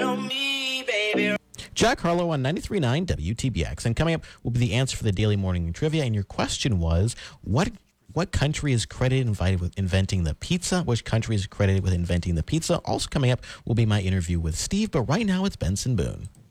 Jack Harlow on 93.9 WTBX. And coming up will be the answer for the Daily Morning Trivia. And your question was, what country is credited with inventing the pizza? Which country is credited with inventing the pizza? Also coming up will be my interview with Steve. But right now it's Benson Boone.